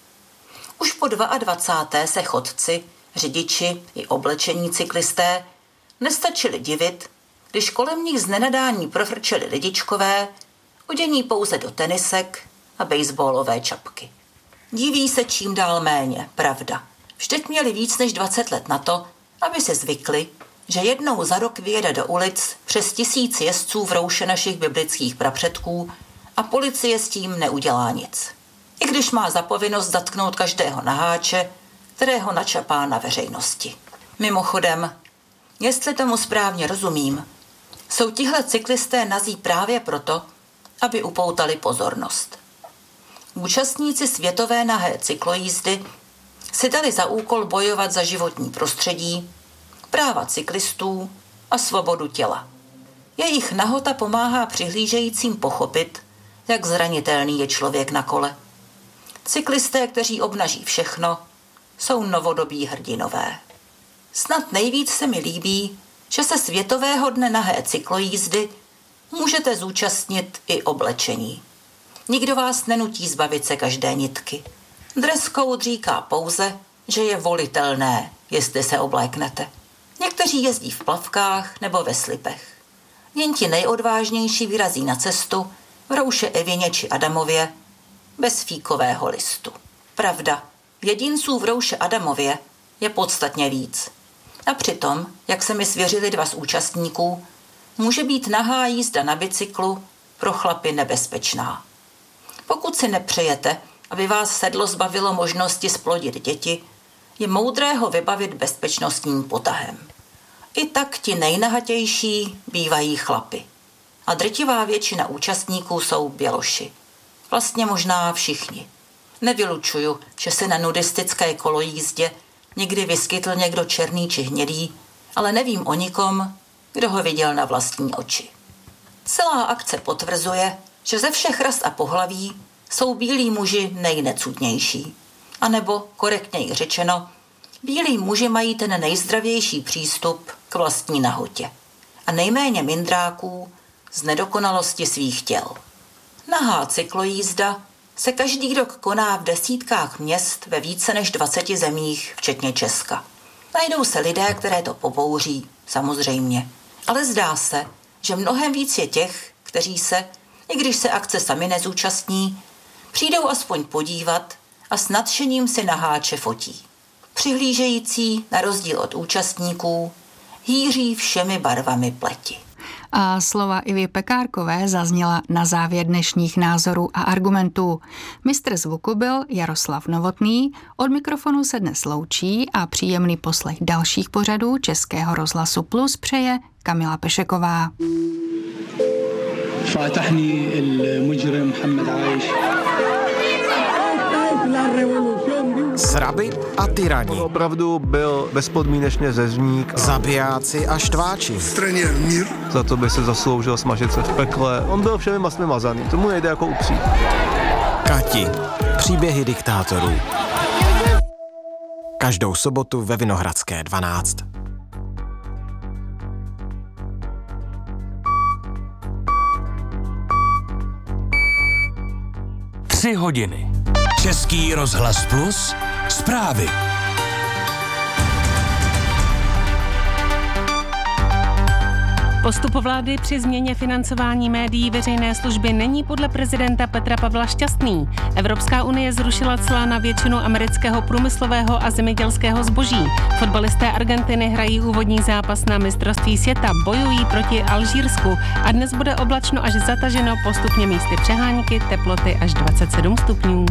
Už po dvacáté druhé se chodci, řidiči i oblečení cyklisté nestačili divit, když kolem nich z nenadání profrčeli lidičkové, odění pouze do tenisek a baseballové čapky. Diví se čím dál méně, pravda. Vždyť měli víc než dvacet let na to, aby si zvykli, že jednou za rok vyjede do ulic přes tisíc jezdců v rouše našich biblických prapředků a policie s tím neudělá nic. I když má za povinnost zatknout každého naháče, kterého načapá na veřejnosti. Mimochodem, jestli tomu správně rozumím, jsou tihle cyklisté nazí právě proto, aby upoutali pozornost. Účastníci světové nahé cyklojízdy si dali za úkol bojovat za životní prostředí, práva cyklistů a svobodu těla. Jejich nahota pomáhá přihlížejícím pochopit, jak zranitelný je člověk na kole. Cyklisté, kteří obnaží všechno, jsou novodobí hrdinové. Snad nejvíc se mi líbí, že se světového dne nahé cyklojízdy můžete zúčastnit i oblečení. Nikdo vás nenutí zbavit se každé nitky. Dress code říká pouze, že je volitelné, jestli se obléknete. Někteří jezdí v plavkách nebo ve slipech. Jen ti nejodvážnější vyrazí na cestu v rouše Evině či Adamově bez fíkového listu. Pravda, jedinců v rouše Adamově je podstatně víc. A přitom, jak se mi svěřili dva z účastníků, může být nahá jízda na bicyklu pro chlapy nebezpečná. Pokud si nepřejete, aby vás sedlo zbavilo možnosti splodit děti, je moudré ho vybavit bezpečnostním potahem. I tak ti nejnahatější bývají chlapy. A drtivá většina účastníků jsou běloši. Vlastně možná všichni. Nevylučuju, že se na nudistické kolojízdě někdy vyskytl někdo černý či hnědý, ale nevím o nikom, kdo ho viděl na vlastní oči. Celá akce potvrzuje, že ze všech ras a pohlaví jsou bílí muži nejnecudnější. A nebo, korektněji řečeno, bílí muži mají ten nejzdravější přístup k vlastní nahotě a nejméně mindráků z nedokonalosti svých těl. Nahá cyklojízda se každý rok koná v desítkách měst ve více než dvaceti zemích, včetně Česka. Najdou se lidé, které to pobouří, samozřejmě, ale zdá se, že mnohem víc je těch, kteří se, i když se akce sami nezúčastní, přijdou aspoň podívat a s nadšením si naháče fotí. Přihlížející, na rozdíl od účastníků, hýří všemi barvami pleti. A slova Ivy Pekárkové zazněla na závěr dnešních názorů a argumentů. Mistr zvuku byl Jaroslav Novotný, od mikrofonu se dnes loučí a příjemný poslech dalších pořadů Českého rozhlasu Plus přeje Kamila Pešeková. فاتحني المجرم محمد عايش Sraby a tyrani. Opravdu byl bezpodmínečně řezník. Zabijáci a štváči. Trenér mír. Za to by se zasloužil smažit se v pekle. On byl všemi masmi mazaný, tomu nejde jako upřít. Kati. Příběhy diktátorů. Každou sobotu ve Vinohradské dvanáct. Tři hodiny. Český rozhlas Plus. Zprávy. Postup vlády při změně financování médií veřejné služby není podle prezidenta Petra Pavla šťastný. Evropská unie zrušila cla na většinu amerického průmyslového a zemědělského zboží. Fotbalisté Argentiny hrají úvodní zápas na mistrovství světa, bojují proti Alžírsku a dnes bude oblačno až zataženo, postupně místy přehánky, teploty až dvacet sedm stupňů.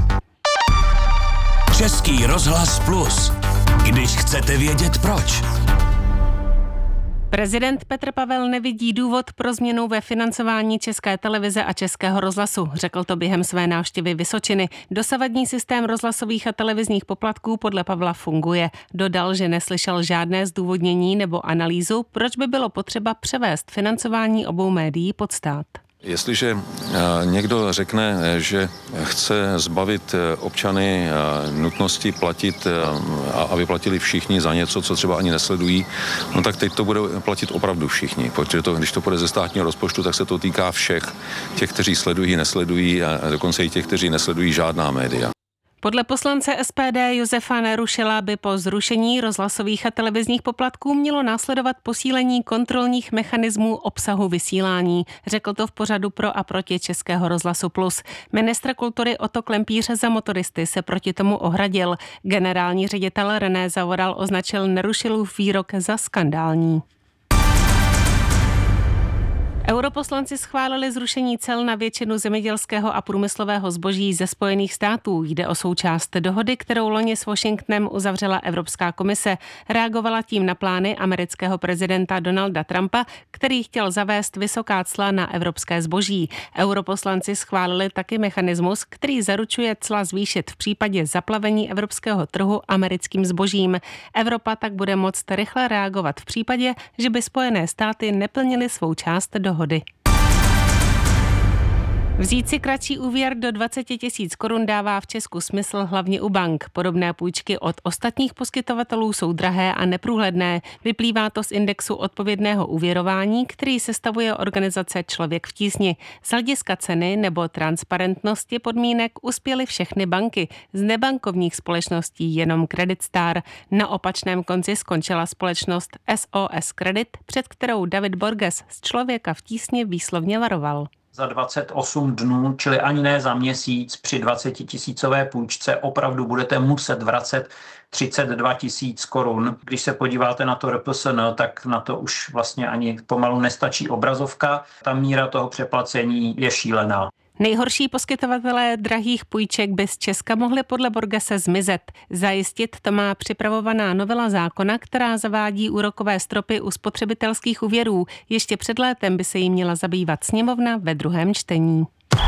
Český rozhlas Plus. Když chcete vědět proč. Prezident Petr Pavel nevidí důvod pro změnu ve financování České televize a Českého rozhlasu. Řekl to během své návštěvy Vysočiny. Dosavadní systém rozhlasových a televizních poplatků podle Pavla funguje. Dodal, že neslyšel žádné zdůvodnění nebo analýzu, proč by bylo potřeba převést financování obou médií pod stát. Jestliže někdo řekne, že chce zbavit občany nutnosti platit, aby platili všichni za něco, co třeba ani nesledují, no tak teď to bude platit opravdu všichni, protože to, když to půjde ze státního rozpočtu, tak se to týká všech, těch, kteří sledují, nesledují a dokonce i těch, kteří nesledují žádná média. Podle poslance S P D Josefa Nerušila by po zrušení rozhlasových a televizních poplatků mělo následovat posílení kontrolních mechanismů obsahu vysílání. Řekl to v pořadu Pro a proti Českého rozhlasu Plus. Ministr kultury Otto Klempíř za motoristy se proti tomu ohradil. Generální ředitel René Zavoral označil Nerušilův výrok za skandální. Europoslanci schválili zrušení cel na většinu zemědělského a průmyslového zboží ze Spojených států. Jde o součást dohody, kterou loni s Washingtonem uzavřela Evropská komise. Reagovala tím na plány amerického prezidenta Donalda Trumpa, který chtěl zavést vysoká cla na evropské zboží. Europoslanci schválili taky mechanismus, který zaručuje cla zvýšit v případě zaplavení evropského trhu americkým zbožím. Evropa tak bude moct rychle reagovat v případě, že by Spojené státy neplnily svou část dohody. Hody. Vzít si kratší úvěr do dvacet tisíc korun dává v Česku smysl hlavně u bank. Podobné půjčky od ostatních poskytovatelů jsou drahé a neprůhledné. Vyplývá to z indexu odpovědného úvěrování, který sestavuje organizace Člověk v tísni. Z hlediska ceny nebo transparentnosti podmínek uspěly všechny banky. Z nebankovních společností jenom Credit Star. Na opačném konci skončila společnost S O S Credit, před kterou David Borges z Člověka v tísni výslovně varoval. Za dvacet osm dnů, čili ani ne za měsíc, při dvacetitisícové půjčce opravdu budete muset vracet třicet dva tisíc korun. Když se podíváte na to R P S N, tak na to už vlastně ani pomalu nestačí obrazovka. Ta míra toho přeplacení je šílená. Nejhorší poskytovatelé drahých půjček by z Česka mohli podle Borgese zmizet. Zajistit to má připravovaná novela zákona, která zavádí úrokové stropy u spotřebitelských úvěrů. Ještě před létem by se jí měla zabývat sněmovna ve druhém čtení.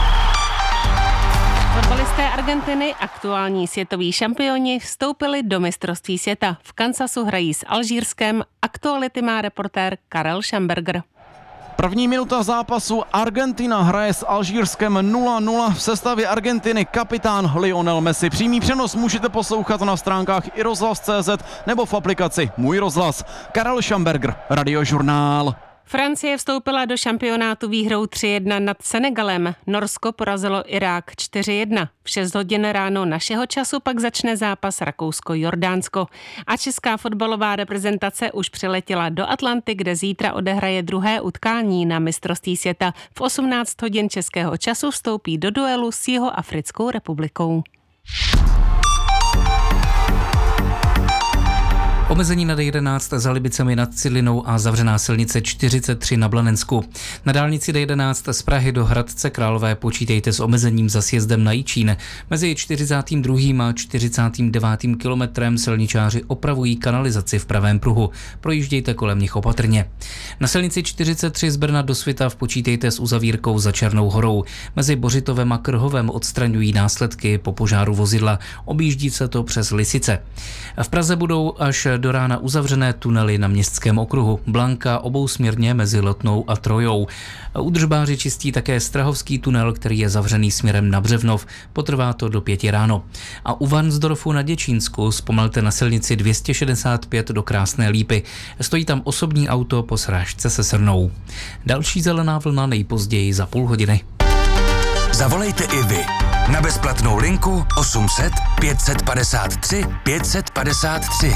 Fotbalisté Argentiny, aktuální světoví šampioni, vstoupili do mistrovství světa. V Kansasu hrají s Alžírskem. Aktuality má reportér Karel Schamberger. První minuta zápasu. Argentina hraje s Alžírskem nula nula. V sestavě Argentiny kapitán Lionel Messi. Přímý přenos můžete poslouchat na stránkách i rozhlas tečka cé zet nebo v aplikaci Můj rozhlas. Karel Schamberger, Radiožurnál. Francie vstoupila do šampionátu výhrou tři jedna nad Senegalem. Norsko porazilo Irák čtyři jedna. V šest hodin ráno našeho času pak začne zápas Rakousko-Jordánsko. A česká fotbalová reprezentace už přiletěla do Atlanty, kde zítra odehraje druhé utkání na mistrovství světa. V osmnáct hodin českého času vstoupí do duelu s Jihoafrickou republikou. Omezení na D jedenáct za Libicemi nad Cidlinou a zavřená silnice čtyřicet tři na Blanensku. Na dálnici D jedenáct z Prahy do Hradce Králové počítejte s omezením za sjezdem na Jičín. Mezi čtyřicátým druhým a čtyřicátým devátým kilometrem silničáři opravují kanalizaci v pravém pruhu. Projíždějte kolem nich opatrně. Na silnici čtyřicet tři z Brna do Svitav počítejte s uzavírkou za Černou horou. Mezi Bořitovem a Krhovem odstraňují následky po požáru vozidla. Objíždí se to přes Lisice. V Praze budou až do rána uzavřené tunely na Městském okruhu. Blanka obousměrně mezi Letnou a Trojou. Údržbáři čistí také Strahovský tunel, který je zavřený směrem na Břevnov. Potrvá to do pěti ráno. A u Varnsdorfu na Děčínsku zpomalte na silnici dvě stě šedesát pět do Krásné Lípy. Stojí tam osobní auto po srážce se srnou. Další zelená vlna nejpozději za půl hodiny. Zavolejte i vy na bezplatnou linku osm set pět set padesát tři pět set padesát tři.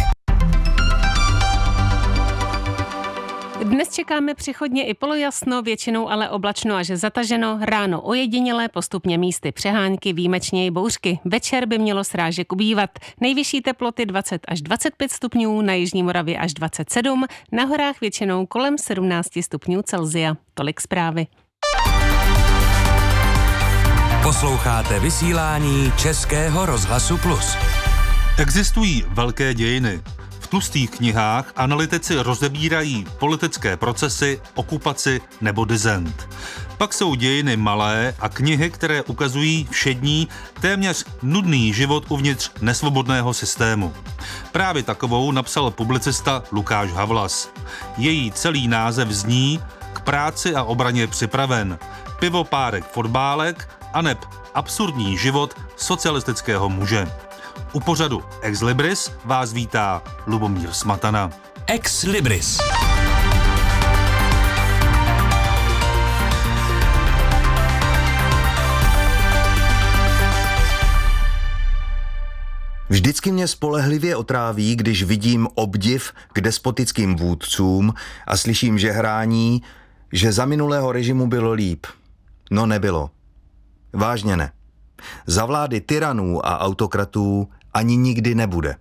Dnes čekáme přechodně i polojasno, většinou ale oblačno až zataženo, ráno ojedinělé, postupně místy přehánky, výjimečně i bouřky. Večer by mělo srážek ubývat. Nejvyšší teploty dvacet až dvacet pět stupňů, na jižní Moravě až dvacet sedm, na horách většinou kolem sedmnáct stupňů Celsia. Tolik zprávy. Posloucháte vysílání Českého rozhlasu Plus. Existují velké dějiny. V tlustých knihách analytici rozebírají politické procesy, okupaci nebo dizent. Pak jsou dějiny malé a knihy, které ukazují všední, téměř nudný život uvnitř nesvobodného systému. Právě takovou napsal publicista Lukáš Havlas. Její celý název zní K práci a obraně připraven. Pivo, párek, fotbálek aneb absurdní život socialistického muže. U pořadu Ex Libris vás vítá Lubomír Smatana. Ex Libris. Vždycky mě spolehlivě otráví, když vidím obdiv k despotickým vůdcům a slyším žehrání, že za minulého režimu bylo líp. No nebylo. Vážně ne. Za vlády tyranů a autokratů ani nikdy nebude.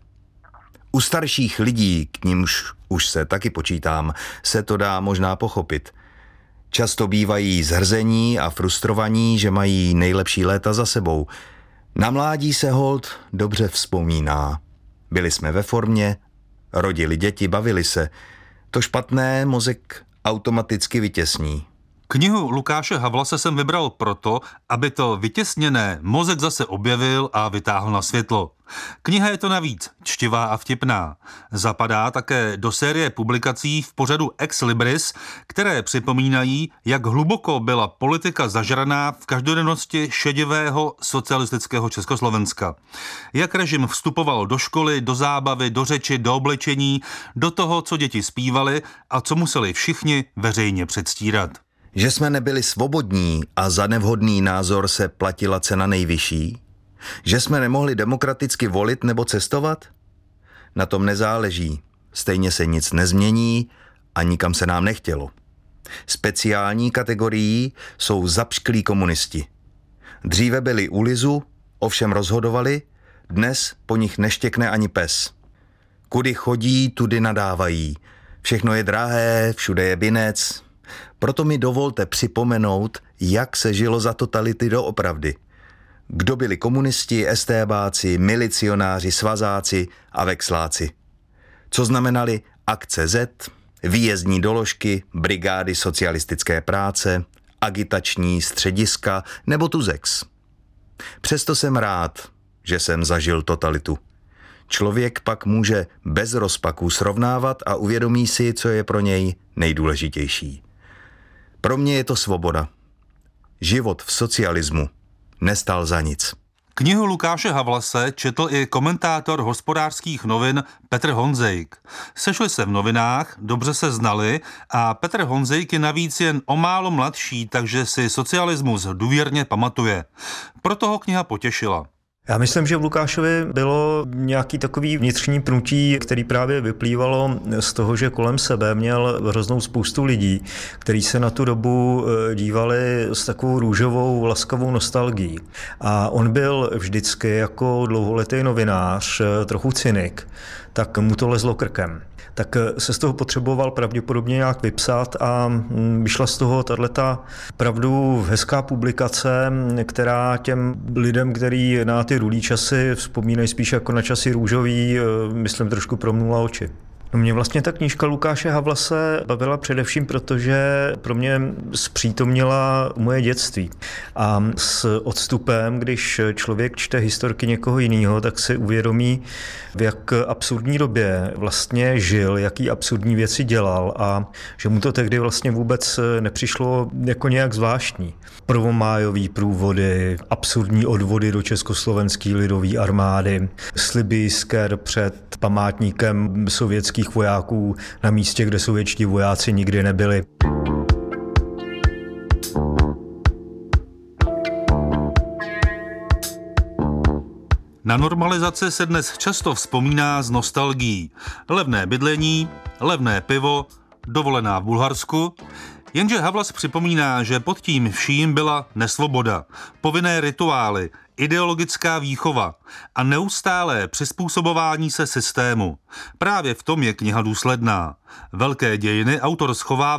U starších lidí, k nímž už se taky počítám, se to dá možná pochopit. Často bývají zhrzení a frustrovaní, že mají nejlepší léta za sebou. Na mládí se holt dobře vzpomíná. Byli jsme ve formě, rodili děti, bavili se. To špatné mozek automaticky vytěsní. Knihu Lukáše Havlase jsem vybral proto, aby to vytěsněné mozek zase objevil a vytáhl na světlo. Kniha je to navíc čtivá a vtipná. Zapadá také do série publikací v pořadu Ex Libris, které připomínají, jak hluboko byla politika zažraná v každodennosti šedivého socialistického Československa. Jak režim vstupoval do školy, do zábavy, do řeči, do oblečení, do toho, co děti zpívali a co museli všichni veřejně předstírat. Že jsme nebyli svobodní a za nevhodný názor se platila cena nejvyšší? Že jsme nemohli demokraticky volit nebo cestovat? Na tom nezáleží. Stejně se nic nezmění a nikam se nám nechtělo. Speciální kategorií jsou zapšklí komunisti. Dříve byli u lizu, ovšem rozhodovali, dnes po nich neštěkne ani pes. Kudy chodí, tudy nadávají. Všechno je drahé, všude je binec. Proto mi dovolte připomenout, jak se žilo za totality doopravdy. Kdo byli komunisti, estébáci, milicionáři, svazáci a vexláci. Co znamenali akce Z, výjezdní doložky, brigády socialistické práce, agitační střediska nebo Tuzex. Přesto jsem rád, že jsem zažil totalitu. Člověk pak může bez rozpaků srovnávat a uvědomí si, co je pro něj nejdůležitější. Pro mě je to svoboda. Život v socialismu nestal za nic. Knihu Lukáše Havlase četl i komentátor Hospodářských novin Petr Honzejk. Sešli se v novinách, dobře se znali a Petr Honzejk je navíc jen o málo mladší, takže si socialismus důvěrně pamatuje. Proto ho kniha potěšila. Já myslím, že v Lukášovi bylo nějaký takový vnitřní pnutí, který právě vyplývalo z toho, že kolem sebe měl hroznou spoustu lidí, kteří se na tu dobu dívali s takovou růžovou, laskavou nostalgií. A on byl vždycky jako dlouholetý novinář trochu cynik, tak mu to lezlo krkem. Tak se z toho potřeboval pravděpodobně nějak vypsat a vyšla z toho tato pravdu hezká publikace, která těm lidem, který na ty rulí časy vzpomínají spíš jako na časy růžový, myslím, trošku promnula oči. No mě vlastně ta knížka Lukáše Havlase bavila především, protože pro mě zpřítomnila moje dětství. A s odstupem, když člověk čte historky někoho jiného, tak si uvědomí, v jak absurdní době vlastně žil, jaký absurdní věci dělal a že mu to tehdy vlastně vůbec nepřišlo jako nějak zvláštní. Prvomájový průvody, absurdní odvody do Československé lidové armády, sliby sker před památníkem sovětských vojáků na místě, kde sovětští vojáci nikdy nebyli. Na normalizaci se dnes často vzpomíná s nostalgií. Levné bydlení, levné pivo, dovolená v Bulharsku. Jenže Havlas připomíná, že pod tím vším byla nesvoboda, povinné rituály, ideologická výchova a neustálé přizpůsobování se systému. Právě v tom je kniha důsledná. Velké dějiny autor schovává